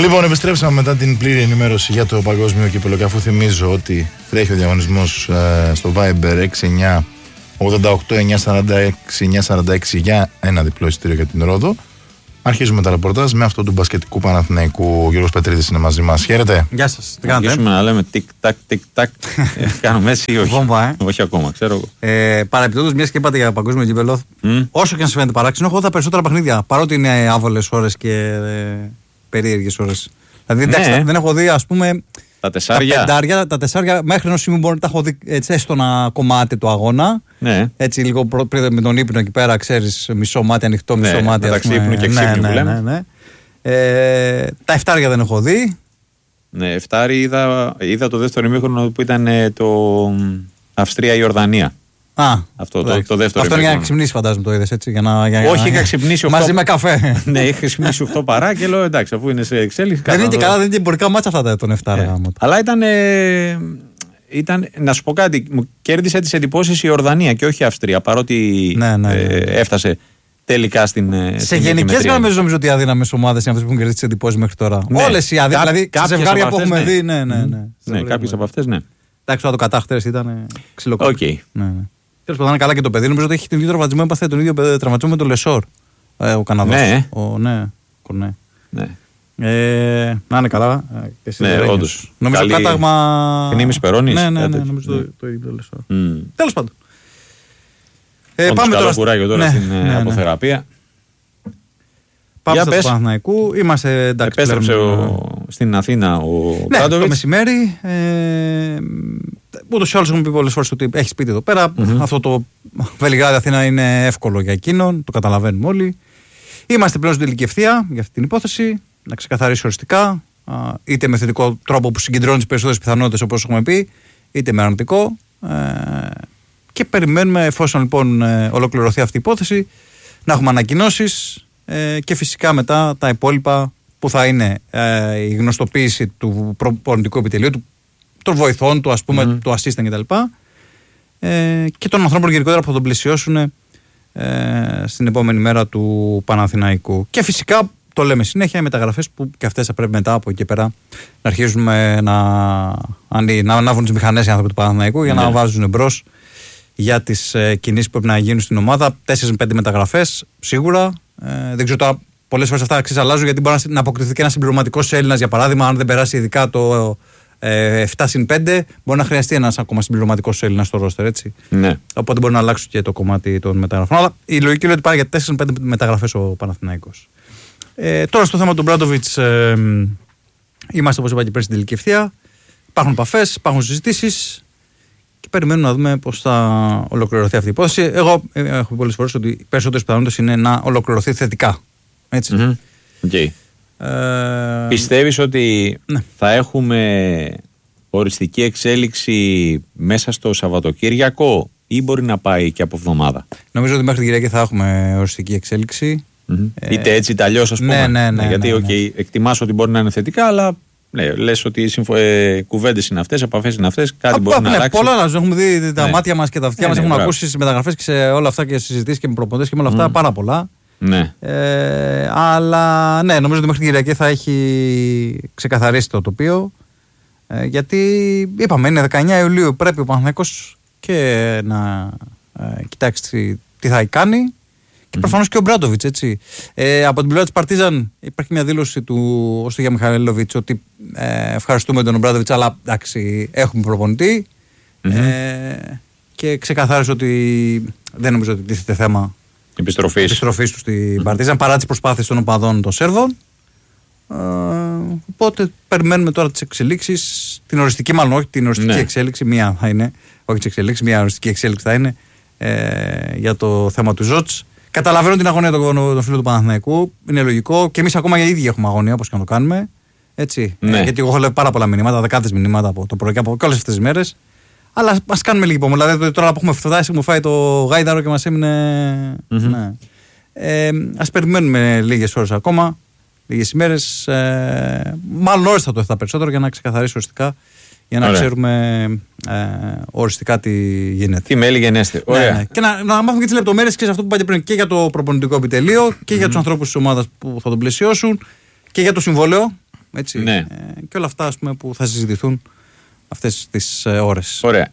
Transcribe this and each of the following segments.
Λοιπόν, επιστρέψαμε μετά την πλήρη ενημέρωση για το παγκόσμιο κύπελλο και αφού θυμίζω ότι τρέχει ο διαγωνισμός στο Viber 6988-946-946 για ένα διπλό εισιτήριο για την Ρόδο. Αρχίζουμε τα ρεπορτάζ με αυτό του μπασκετικού Παναθηναϊκού. Ο Γιώργος Πετρίδης είναι μαζί μας. Χαίρετε. Γεια σας. Τι κάνετε? Αρχίσουμε να λέμε τικ-τακ, τικ-τακ. Κάνουμε έτσι ή όχι? Βόμβα, όχι ακόμα, ξέρω εγώ. Παρεπιπτόντως, μιας και είπατε για παγκόσμιο κύπελλο, όσο και αν σας φαίνεται παράξενο, έχω δει τα περισσότερα παιχνίδια. Παρότι είναι άβολες ώρες και περίεργες ώρες. Δηλαδή, εντάξει, δεν έχω δει, ας πούμε. Τα τεσσάρια μέχρι ενός σημείου μπορεί να τα έχω δει έτσι, έστω ένα κομμάτι του αγώνα. Ναι. Έτσι, λίγο πριν με τον ύπνο εκεί πέρα, ξέρεις, μισό μάτι ανοιχτό, μισό μάτι. Μεταξύ ύπνου και ξύπνου που λέμε. Τα εφτάρια δεν έχω δει. Ναι, εφτάρι είδα το δεύτερο ημίχρονο που ήταν το Αυστρία-Ιορδανία. Αυτό το δεύτερο. Αυτό είναι για να ξυπνήσει, φαντάζομαι το είδες έτσι. Όχι, είχα ξυπνήσει 8. Μαζί με καφέ. Ναι, είχα ξυπνήσει 8 παρά και λέω εντάξει, αφού είναι σε εξέλιξη. Δεν είναι και καλά, δεν είναι εμπορικά μάτσα αυτά των 7. Αλλά ήταν. Να σου πω κάτι, μου κέρδισε τις εντυπώσεις η Ιορδανία και όχι η Αυστρία, παρότι έφτασε τελικά στην. Σε γενικές γραμμές νομίζω ότι οι αδύναμες ομάδες είναι αυτές που έχουν κερδίσει τις εντυπώσεις μέχρι τώρα. Όλες οι αδύναμες. Δηλαδή, σε ζευγάρια που έχουμε δει. Ναι, κάποιες από αυτές, ναι. Εντάξει, το κατάχτερες ήταν ξυλοκόπη. Τέλος πάντων, καλά και το παιδί. Νομίζω ότι έχει τον ίδιο τραυματισμό, έπαθε τον ίδιο τραυματισμό με τον Λεσόρ. Ο Καναδός. Ναι. Να είναι καλά. Ναι, όντως. Νομίζω κάταγμα. Κνήμης Περώνης. Ναι, νομίζω το ίδιο Λεσόρ. Τέλος πάντων. Πάμε τώρα. Κουράγιο τώρα στην αποθεραπεία. Πάμε στο Παναθηναϊκού. Είμαστε εντάξει. Επέστρεψε στην Αθήνα ο Μπράντοβιτς. Το μεσημέρι. Ούτως ή άλλως έχουμε πει πολλές φορές ότι έχει σπίτι εδώ πέρα. Αυτό το Βελιγράδι Αθήνα είναι εύκολο για εκείνον. Το καταλαβαίνουμε όλοι. Είμαστε πλέον στην τελική ευθεία για αυτή την υπόθεση. Να ξεκαθαρίσει οριστικά. Είτε με θετικό τρόπο που συγκεντρώνει τις περισσότερες πιθανότητες όπως έχουμε πει, είτε με αρνητικό. Και περιμένουμε, εφόσον λοιπόν ολοκληρωθεί αυτή η υπόθεση, να έχουμε ανακοινώσεις και φυσικά μετά τα υπόλοιπα που θα είναι η γνωστοποίηση του προπονητικού επιτελείου, των βοηθών του, ας πούμε, του assistant κτλ. Και των ανθρώπων γενικότερα που θα τον πλησιώσουν στην επόμενη μέρα του Παναθηναϊκού. Και φυσικά το λέμε συνέχεια, οι μεταγραφές που και αυτές θα πρέπει μετά από εκεί πέρα να αρχίζουμε να ανάβουν τις μηχανές οι άνθρωποι του Παναθηναϊκού για να βάζουν μπρος για τις κινήσεις που πρέπει να γίνουν στην ομάδα. 4-5 μεταγραφές σίγουρα. Δεν ξέρω τώρα, πολλές φορές αυτά αλλάζουν γιατί μπορεί να αποκριθεί και ένα συμπληρωματικός Έλληνας, για παράδειγμα, αν δεν περάσει ειδικά το 7-5, μπορεί να χρειαστεί ένας ακόμα συμπληρωματικός Έλληνας στο ρόστερ, έτσι. Ναι. Οπότε μπορεί να αλλάξουν και το κομμάτι των μεταγραφών. Αλλά η λογική λέει ότι πάει για 4-5 μεταγραφές ο Παναθηναϊκός. Τώρα στο θέμα του Μπράντοβιτς, είμαστε, όπως είπα και πριν, στην τελική ευθεία. Υπάρχουν επαφές, υπάρχουν συζητήσεις και περιμένουμε να δούμε πώς θα ολοκληρωθεί αυτή η υπόθεση. Εγώ έχω πει πολλές φορές ότι οι περισσότερες πιθανότητες είναι να ολοκληρωθεί θετικά. Έτσι. Okay. Πιστεύεις ότι θα έχουμε οριστική εξέλιξη μέσα στο Σαββατοκύριακο ή μπορεί να πάει και από εβδομάδα? Νομίζω ότι μέχρι την Κυριακή θα έχουμε οριστική εξέλιξη. Είτε έτσι είτε αλλιώς, ας πούμε. Γιατί εκτιμάς ότι μπορεί να είναι θετικά, αλλά λες ότι κουβέντες είναι αυτές, επαφές είναι αυτές, κάτι μπορεί να αλλάξει. Πολλά αλλάζουν. Έχουμε δει τα μάτια μας και τα αυτιά μας, έχουμε ακούσει στις μεταγραφές και σε όλα αυτά και συζητήσεις και με προπονητές και με όλα αυτά πάρα πολλά. Ναι. Αλλά ναι, νομίζω ότι μέχρι την Κυριακή θα έχει ξεκαθαρίσει το τοπίο. Γιατί είπαμε, είναι 19 Ιουλίου, πρέπει ο Παναθηναϊκός και να κοιτάξει τι θα κάνει. Και προφανώς και ο Μπράντοβιτς, έτσι. Από την πλευρά της Παρτίζαν υπάρχει μια δήλωση του Όστογια Μιχαηλόβιτς ότι ευχαριστούμε τον Μπράντοβιτς, αλλά εντάξει, έχουμε προπονητή. Και ξεκαθάρισε ότι δεν νομίζω ότι τίθεται θέμα επιστροφής του στην Παρτίζαν παρά τις προσπάθειες των οπαδών των Σέρβων. Οπότε περιμένουμε τώρα τις εξελίξεις, την οριστική, μάλλον όχι την οριστική εξέλιξη, μία θα είναι, όχι τις εξελίξεις, μία οριστική εξέλιξη θα είναι για το θέμα του Ζότς. Καταλαβαίνω την αγωνία των φίλων του Παναθηναϊκού, είναι λογικό και εμείς ακόμα οι ίδιοι έχουμε αγωνία, όπως και να το κάνουμε. Έτσι. Γιατί εγώ έχω λέει πάρα πολλά μηνύματα, δεκάδες μηνύματα από το πρωί και από όλες αυτές τις μέρες. Αλλά ας κάνουμε λίγη υπομονή. Δηλαδή τώρα που έχουμε φτάσει, μου φάει το γάιδαρο και μας έμεινε. Ναι. Ας περιμένουμε λίγες ώρες ακόμα, λίγες ημέρες. Μάλλον ώρες θα το έφτανα περισσότερο για να ξεκαθαρίσει οριστικά, για να ξέρουμε οριστικά τι γίνεται. Τι μέλη γενέστε. Ναι. Και να μάθουμε και τις λεπτομέρειες και σε αυτό που είπατε πριν, και για το προπονητικό επιτελείο και για τους ανθρώπους της ομάδας που θα τον πλαισιώσουν και για το συμβόλαιο. Έτσι. Ναι. Και όλα αυτά, ας πούμε, που θα συζητηθούν αυτές τις ώρες. Ωραία.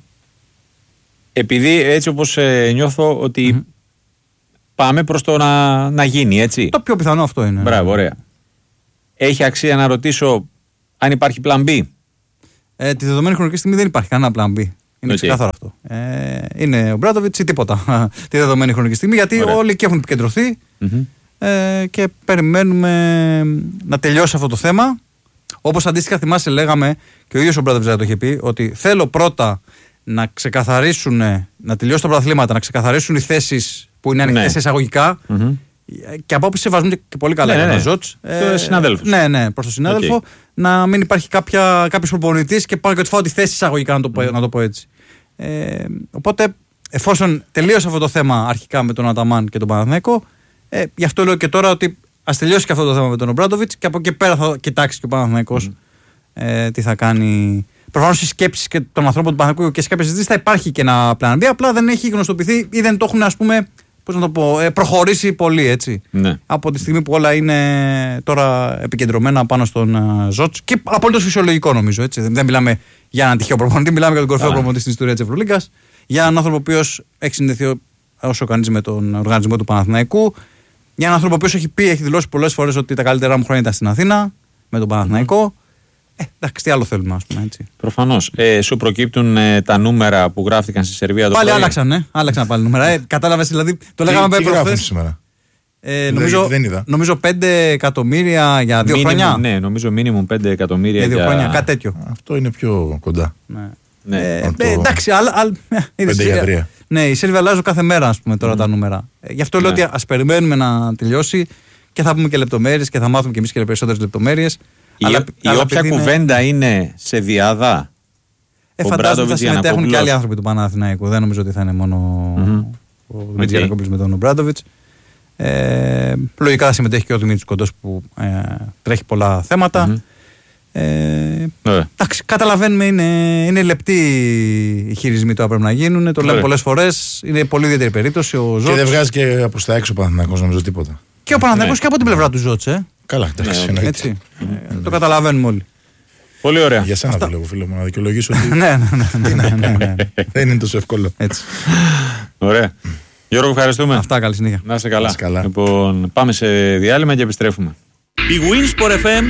Επειδή έτσι όπως νιώθω ότι πάμε προς το να γίνει, έτσι. Το πιο πιθανό αυτό είναι. Μπράβο, ωραία. Έχει αξία να ρωτήσω αν υπάρχει plan B. Τη δεδομένη χρονική στιγμή δεν υπάρχει κανένα plan B. Είναι ξεκάθαρο αυτό. Είναι ο Μπράντοβιτς ή τίποτα τη δεδομένη χρονική στιγμή, γιατί όλοι εκεί έχουν επικεντρωθεί και περιμένουμε να τελειώσει αυτό το θέμα. Όπως αντίστοιχα θυμάσαι, λέγαμε και ο ίδιος ο Μπράντοβιτς το είχε πει, ότι θέλω πρώτα να ξεκαθαρίσουν, να τελειώσουν τα πρωταθλήματα, να ξεκαθαρίσουν οι θέσεις που είναι ανοιχτές εισαγωγικά. Και από όποτε σεβασμούν και πολύ καλά για τον Ζοτς. Ναι, προς τον συνάδελφο. Να μην υπάρχει κάποιος προπονητής και πάω και του φάω τη θέση εισαγωγικά, να το πω έτσι. Οπότε, εφόσον τελείωσε αυτό το θέμα αρχικά με τον Αταμάν και τον Παναθηναϊκό, γι' αυτό λέω και τώρα ότι ας τελειώσει και αυτό το θέμα με τον Ομπράντοβιτς και από εκεί πέρα θα κοιτάξει και ο Παναθηναϊκός τι θα κάνει. Προφανώς οι σκέψεις και των ανθρώπων του Παναθηναϊκού και σε κάποιες συζητήσεις θα υπάρχει και ένα plan B, απλά δεν έχει γνωστοποιηθεί ή δεν το έχουν, ας πούμε, προχωρήσει πολύ, έτσι. Ναι. Από τη στιγμή που όλα είναι τώρα επικεντρωμένα πάνω στον Ζοτς και απολύτως φυσιολογικό, νομίζω. Έτσι. Δεν μιλάμε για έναν τυχαίο προπονητή, μιλάμε για τον κορυφαίο προπονητή στην ιστορία της Ευρωλίγκας. Για έναν άνθρωπο ο οποίος έχει συνδεθεί όσο κανείς με τον οργανισμό του Παναθηναϊκού. Για έναν άνθρωπο ο οποίος έχει δηλώσει πολλές φορές ότι τα καλύτερά μου χρόνια ήταν στην Αθήνα με τον Παναθηναϊκό. Εντάξει, τι άλλο θέλουμε, ας πούμε, έτσι. Προφανώς. Σου προκύπτουν τα νούμερα που γράφτηκαν στη Σερβία. Πάλι άλλαξαν πάλι νούμερα. Κατάλαβες, δηλαδή. Το λέγαμε πριν προχθές. Σήμερα. Νομίζω 5 εκατομμύρια για 2 χρόνια. Ναι, νομίζω μίνιμουμ 5 εκατομμύρια για 2 χρόνια, κάτι τέτοιο. Αυτό είναι πιο κοντά. Εντάξει, 5 για 3. Ναι, οι Σέρβοι αλλάζουν κάθε μέρα, ας πούμε, τώρα τα νούμερα. Γι' αυτό λέω ότι ας περιμένουμε να τελειώσει και θα πούμε και λεπτομέρειες και θα μάθουμε και εμείς και περισσότερες λεπτομέρειες. Η όποια κουβέντα είναι σε διάδα. Φαντάζομαι ότι θα συμμετέχουν και άλλοι άνθρωποι του Παναθηναϊκού. Δεν νομίζω ότι θα είναι μόνο ο Δημήτρης Γιαννακόπουλος με τον Ομπράντοβιτς. Λογικά θα συμμετέχει και ο Δημήτρης Κοντός που τρέχει πολλά θέματα. Εντάξει, καταλαβαίνουμε, είναι λεπτοί οι χειρισμοί που πρέπει να γίνουν. Το λέμε πολλές φορές. Είναι πολύ ιδιαίτερη περίπτωση. Και δεν βγάζει και προς τα έξω ο Παναθηναϊκός, νομίζω, τίποτα. Και ο Παναθηναϊκός και από την πλευρά του Ζοτς. Καλά, εντάξει. Το καταλαβαίνουμε όλοι. Πολύ ωραία. Για σένα δουλεύω, φίλε μου, να δικαιολογήσω ότι ναι. δεν είναι τόσο εύκολο. Έτσι. Ωραία. Γιώργο, ευχαριστούμε. Αυτά, καλή συνέχεια. Να είσαι καλά. Λοιπόν, πάμε σε διάλειμμα και επιστρέφουμε. Η Winsport FM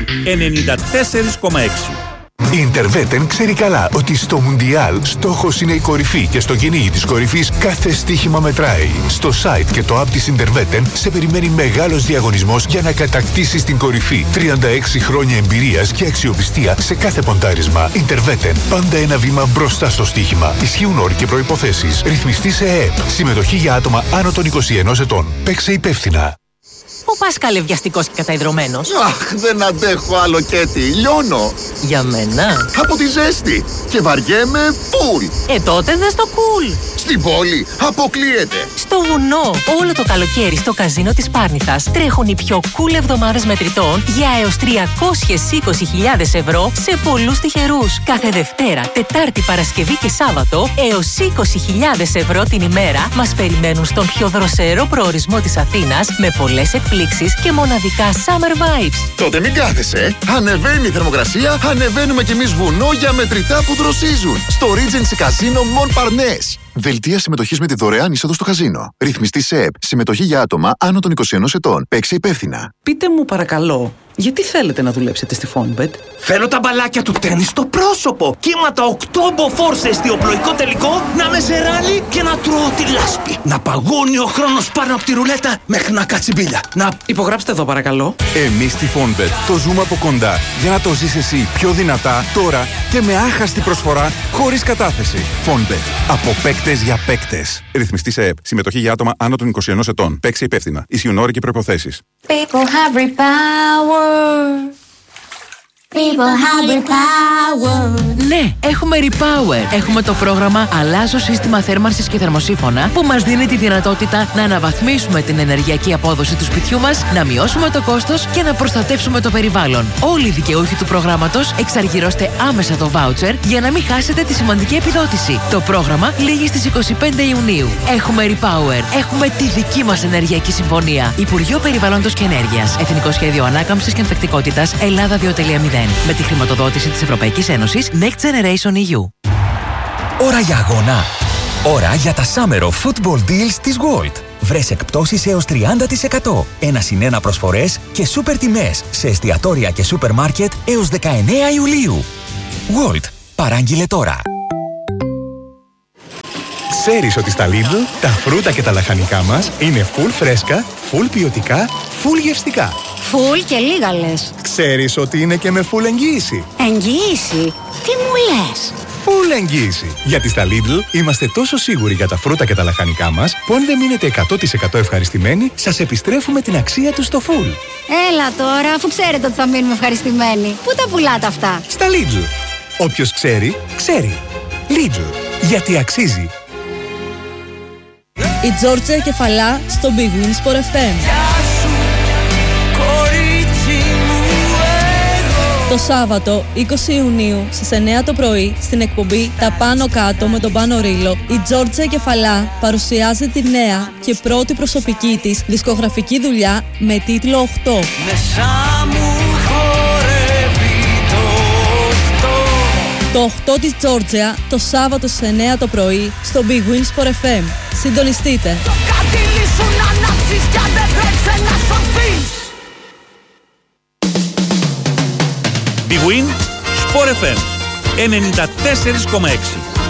94,6. Η Interveten ξέρει καλά ότι στο Μουντιάλ στόχος είναι η κορυφή και στο κυνήγι της κορυφής κάθε στοίχημα μετράει. Στο site και το app της Interveten σε περιμένει μεγάλος διαγωνισμός για να κατακτήσεις την κορυφή. 36 χρόνια εμπειρίας και αξιοπιστία σε κάθε ποντάρισμα. Interveten, πάντα ένα βήμα μπροστά στο στοίχημα. Ισχύουν όροι και προϋποθέσεις. Ρυθμιστή σε ΕΕΠ. Συμμετοχή για άτομα άνω των 21 ετών. Παίξε υπεύθυνα. Ο Πάσχαλ βιαστικός και καταϊδρωμένος. Αχ, δεν αντέχω άλλο Κέτι, λιώνω. Για μένα. Από τη ζέστη. Και βαριέμαι φουλ. Τότε δες το κουλ. Στην πόλη αποκλείεται. Στο βουνό, όλο το καλοκαίρι στο καζίνο της Πάρνηθας τρέχουν οι πιο cool εβδομάδες μετρητών για έως 320.000 ευρώ σε πολλούς τυχερούς. Κάθε Δευτέρα, Τετάρτη, Παρασκευή και Σάββατο έως 20.000 ευρώ την ημέρα μας περιμένουν στον πιο δροσερό προορισμό της Αθήνας με πολλές εκπλήξεις και μοναδικά summer vibes. Τότε μην κάθεσαι. Ανεβαίνει η θερμοκρασία, ανεβαίνουμε κι εμείς βουνό για μετρητά που δροσίζουν. Στο Regency Casino Mon Parnasse. Δελτία συμμετοχής με τη δωρεάν είσοδο στο καζίνο. Ρυθμιστή σε ΕΠ. Συμμετοχή για άτομα άνω των 21 ετών. Παίξε υπεύθυνα. Πείτε μου παρακαλώ, γιατί θέλετε να δουλέψετε στη Fonbet? Θέλω τα μπαλάκια του τέννις στο πρόσωπο. Κύματα 8 μποφόρ σε εστιοπλοϊκό τελικό, να με ζεράνει και να τρώω τη λάσπη. Να παγώνει ο χρόνος πάνω από τη ρουλέτα μέχρι να κάτσει μπίλια. Να υπογράψτε εδώ παρακαλώ. Εμείς στη Fonbet το ζούμε από κοντά για να το ζεις εσύ πιο δυνατά τώρα και με άχαστη προσφορά χωρίς κατάθεση. Fonbet. Από παίκτες για παίκτες. Ρυθμιστή σε ΕΠ. Συμμετοχή για άτομα άνω των 21 ετών. Παίξε υπεύθυνα. Ισχύουν όροι και προϋποθέσεις. People have real power. People have the power. Ναι, έχουμε Repower. Έχουμε το πρόγραμμα Αλλάζω σύστημα θέρμανσης και θερμοσύφωνα που μας δίνει τη δυνατότητα να αναβαθμίσουμε την ενεργειακή απόδοση του σπιτιού μας, να μειώσουμε το κόστος και να προστατεύσουμε το περιβάλλον. Όλοι οι δικαιούχοι του προγράμματος εξαργυρώστε άμεσα το voucher για να μην χάσετε τη σημαντική επιδότηση. Το πρόγραμμα λήγει στις 25 Ιουνίου. Έχουμε Repower. Έχουμε τη δική μας ενεργειακή συμφωνία. Υπουργείο Περιβάλλοντος και Ενέργειας. Εθνικό Σχέδιο Ανάκαμψης και Ανθεκτικότητας Ελλάδα 2.0. Με τη χρηματοδότηση της Ευρωπαϊκής Ένωσης Next Generation EU. Ώρα για αγώνα. Ώρα για τα Summer of Football Deals της Gold. Βρες εκπτώσεις έως 30%. 1+1 προσφορές και σούπερ τιμές σε εστιατόρια και σούπερ μάρκετ έως 19 Ιουλίου. Gold. Παράγγειλε τώρα. Ξέρεις ότι στα Lidl τα φρούτα και τα λαχανικά μας είναι full φρέσκα, full ποιοτικά, full γευστικά. Φουλ και λίγα λες. Ξέρεις ότι είναι και με full εγγύηση. Εγγύηση? Τι μου λες? Full εγγύηση. Γιατί στα Lidl είμαστε τόσο σίγουροι για τα φρούτα και τα λαχανικά μας που αν δεν μείνετε 100% ευχαριστημένοι, σας επιστρέφουμε την αξία τους στο full. Έλα τώρα, αφού ξέρετε ότι θα μείνουμε ευχαριστημένοι. Πού τα πουλάτε αυτά? Στα Lidl. Όποιος ξέρει, ξέρει. Lidl. Γιατί αξίζει. Η Τζόρτζια Κεφαλά στο Big Win Sport FM. Το Σάββατο 20 Ιουνίου στις 9 το πρωί στην εκπομπή «Τα πάνω κάτω» με τον Πάνο Ρήλο, η Τζόρτζια Κεφαλά παρουσιάζει τη νέα και πρώτη προσωπική της δισκογραφική δουλειά με τίτλο 8. Το 8 της Τζόρτζια το Σάββατο στις 9 το πρωί στο Big Win Sport FM. Συντονιστείτε. Big Win Sport FM 94,6.